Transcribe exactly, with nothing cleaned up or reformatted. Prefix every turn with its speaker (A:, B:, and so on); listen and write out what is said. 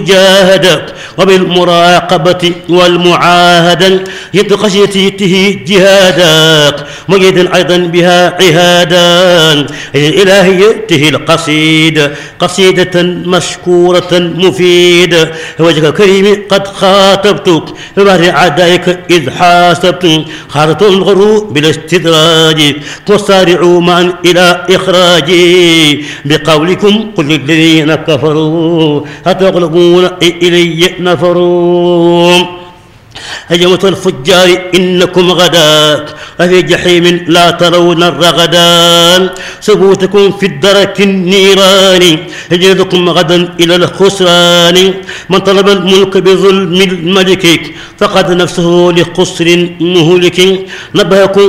A: جاهد وبالمراقبة والمعاهدة يد خشيته جهادا مجد أيضا بها عهادا إلهيته القصيدة قصيدة مشكورة مفيدة وجهك الكريم قد خاطبتك ببهر عدائك إذ حاسبت خارط الغروب بالاستدراج وسارعوا معا إلى إخراجي بقولكم قل للذين كفروا أتغلبون إلي نفروا أيها الفجار إنكم غدا أفي جحيم لا ترون الرغدان ثبوتكم في الدرك النيران يجلدكم غدا إلى الخسران من طلب الملك بظلم الملك فقد نفسه لخسر مهلك نبهكم